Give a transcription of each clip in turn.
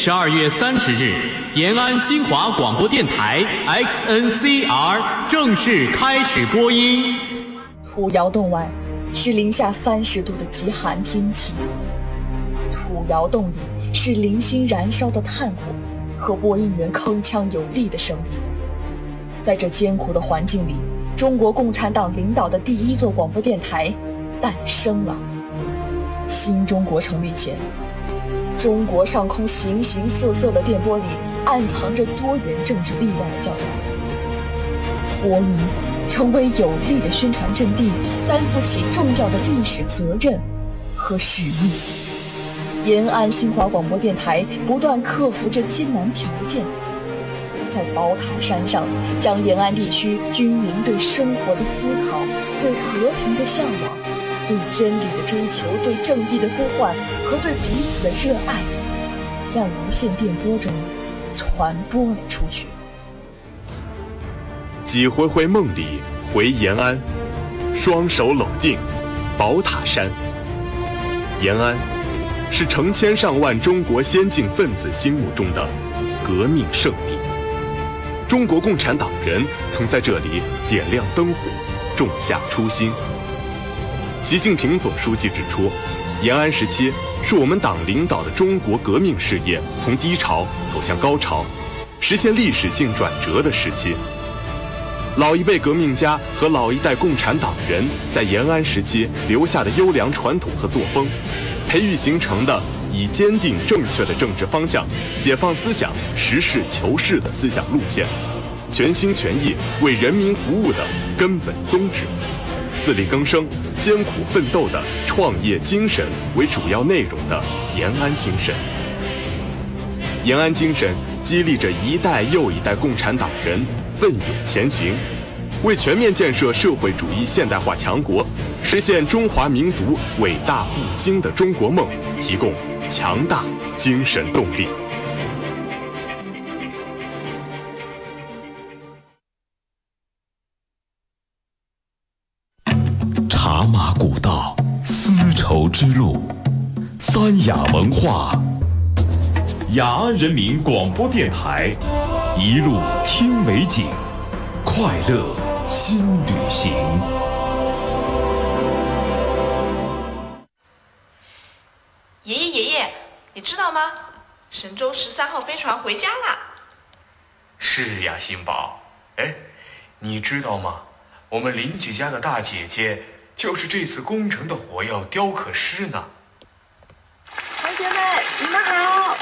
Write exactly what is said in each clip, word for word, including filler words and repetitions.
十二月三十日，延安新华广播电台 X N C R 正式开始播音。 土窑洞外是零下三十度的极寒天气，土窑洞里是零星燃烧的炭火和播音员铿锵有力的声音。在这艰苦的环境里，中国共产党领导的第一座广播电台诞生了。新中国成立前，中国上空形形色色的电波里暗藏着多元政治力量的教导。播音成为有力的宣传阵地，担负起重要的历史责任和使命。延安新华广播电台不断克服着艰难条件，在宝塔山上将延安地区军民对生活的思考、对和平的向往、对真理的追求、对正义的呼唤和对彼此的热爱，在无线电波中传播了出去。 几回回梦里回延安，双手搂定宝塔山。延安是成千上万中国先进分子心目中的革命圣地。中国共产党人曾在这里点亮灯火，种下初心。习近平总书记指出，延安时期是我们党领导的中国革命事业从低潮走向高潮，实现历史性转折的时期。老一辈革命家和老一代共产党人在延安时期留下的优良传统和作风，培育形成的以坚定正确的政治方向、解放思想、实事求是的思想路线，全心全意为人民服务的根本宗旨，自力更生、艰苦奋斗的创业精神为主要内容的延安精神。延安精神激励着一代又一代共产党人奋勇前行，为全面建设社会主义现代化强国，实现中华民族伟大复兴的中国梦提供强大精神动力。 茶马古道，丝绸之路，三雅文化，雅安人民广播电台，一路听美景，快乐新旅行。 爷爷爷爷，你知道吗？神舟十三号飞船回家啦！ 是呀，新宝。哎，你知道吗？我们邻居家的大姐姐就是这次工程的火药雕刻师呢。 同学们，你们好。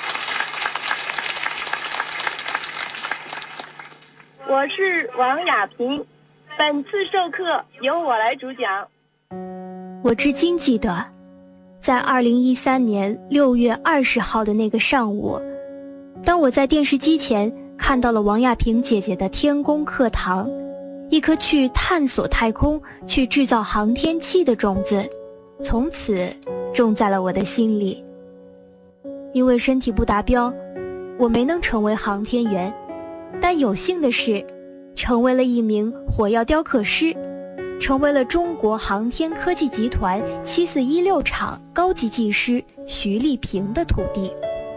我是王雅萍，本次授课由我来主讲。 我至今记得，在二零一三年六月二十号的那个上午，当我在电视机前看到了王亚萍姐姐的天宫课堂，一颗去探索太空、去制造航天器的种子，从此种在了我的心里。因为身体不达标，我没能成为航天员，但有幸的是，成为了一名火药雕刻师，成为了中国航天科技集团七四一六厂高级技师徐丽萍的徒弟。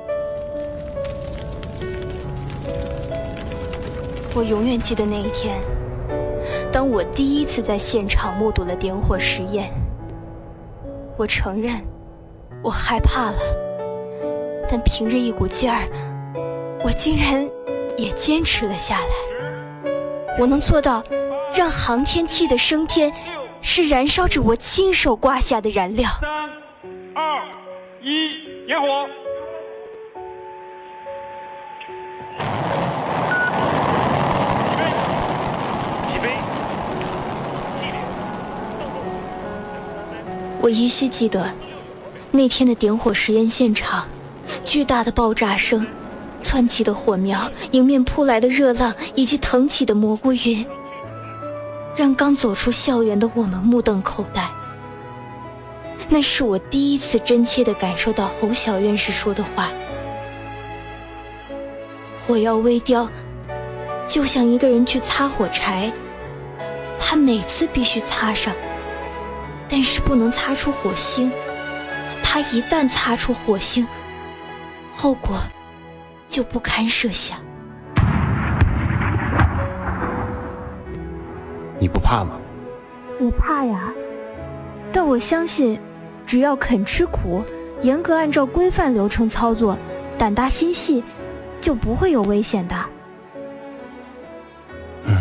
我永远记得那一天，当我第一次在现场目睹了点火实验。我承认，我害怕了，但凭着一股劲儿，我竟然也坚持了下来。我能做到让航天器的升天是燃烧着我亲手刮下的燃料。 三二一，点火！起飞！起飞！ 我依稀记得那天的点火实验现场，巨大的爆炸声，窜起的火苗，迎面扑来的热浪，以及腾起的蘑菇云，让刚走出校园的我们目瞪口呆。那是我第一次真切地感受到侯小院士说的话：火药微雕就像一个人去擦火柴，他每次必须擦上，但是不能擦出火星，他一旦擦出火星， 后果就不堪设想。 你不怕吗？ 我怕呀，但我相信，只要肯吃苦，严格按照规范流程操作，胆大心细，就不会有危险的。 嗯，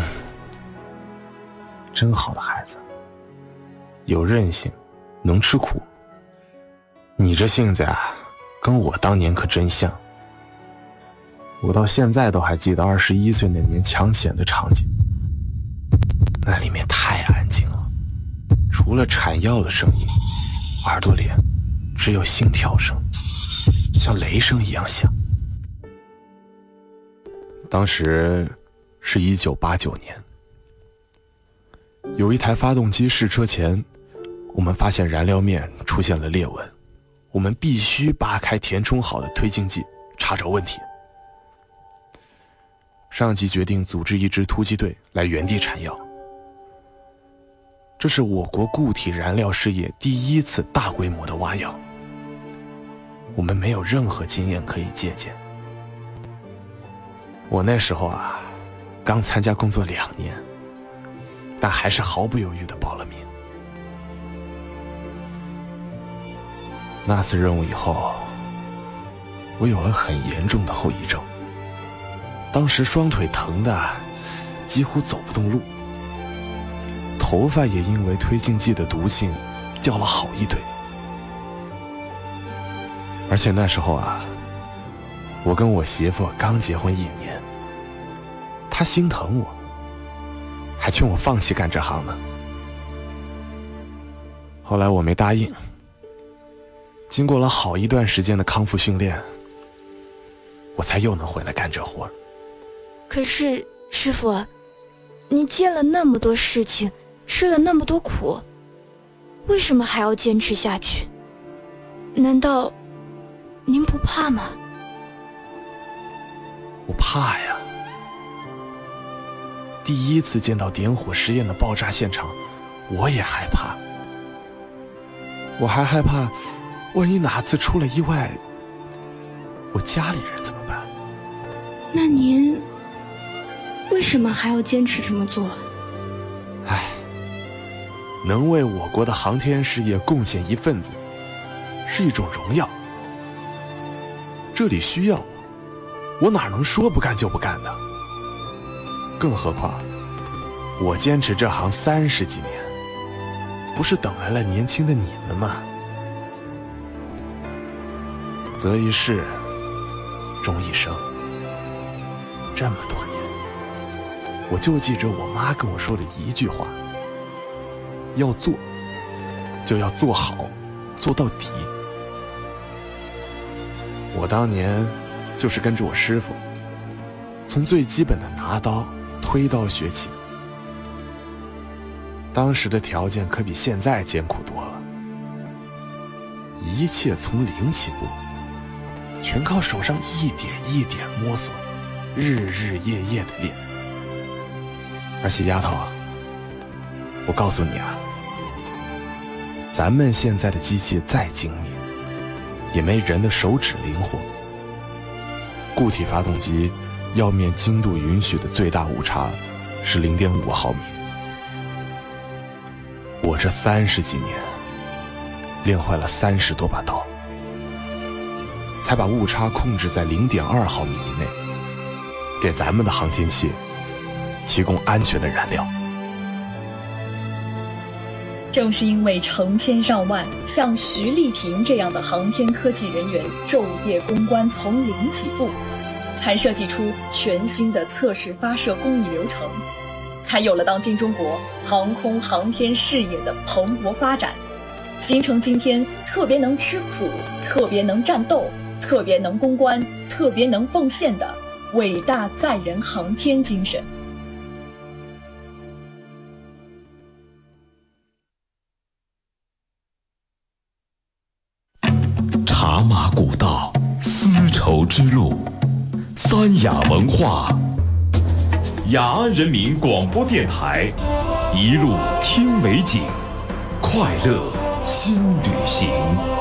真好的孩子，有韧性，能吃苦。你这性子啊，跟我当年可真像。我到现在都还记得二十一岁那年抢险的场景，那里面太安静了，除了铲药的声音，耳朵里只有心跳声，像雷声一样响。当时是一九八九年，有一台发动机试车前，我们发现燃料面出现了裂纹，我们必须扒开填充好的推进剂，查找问题。上级决定组织一支突击队来原地铲药。这是我国固体燃料事业第一次大规模的挖药，我们没有任何经验可以借鉴。我那时候啊，刚参加工作两年，但还是毫不犹豫地报了名。那次任务以后，我有了很严重的后遗症。当时双腿疼的几乎走不动路，头发也因为推进剂的毒性掉了好一堆。而且那时候啊，我跟我媳妇刚结婚一年，她心疼我，还劝我放弃干这行呢。后来我没答应，经过了好一段时间的康复训练，我才又能回来干这活。 可是师傅，你见了那么多事情，吃了那么多苦，为什么还要坚持下去？难道您不怕吗？ 我怕呀。第一次见到点火实验的爆炸现场，我也害怕。我还害怕，万一哪次出了意外，我家里人怎么办？ 那您为什么还要坚持这么做？ 唉，能为我国的航天事业贡献一份子，是一种荣耀。这里需要我，我哪能说不干就不干呢？更何况，我坚持这行三十几年，不是等来了年轻的你们吗？择一事，终一生。这么多年，我就记着我妈跟我说的一句话：要做，就要做好，做到底。我当年就是跟着我师傅，从最基本的拿刀、推刀学起。当时的条件可比现在艰苦多了，一切从零起步，全靠手上一点一点摸索，日日夜夜的练。而且丫头，我告诉你啊，咱们现在的机器再精密，也没人的手指灵活。固体发动机药面精度允许的最大误差是 零点五毫米。我这三十几年练坏了三十多把刀，才把误差控制在 零点二毫米以内，给咱们的航天器提供安全的燃料。 正是因为成千上万像徐丽萍这样的航天科技人员昼夜攻关，从零起步，才设计出全新的测试发射工艺流程，才有了当今中国航空航天事业的蓬勃发展，形成今天特别能吃苦、特别能战斗、特别能攻关、特别能奉献的伟大载人航天精神。 茶马古道，丝绸之路，三雅文化，雅安人民广播电台，一路听美景，快乐新旅行。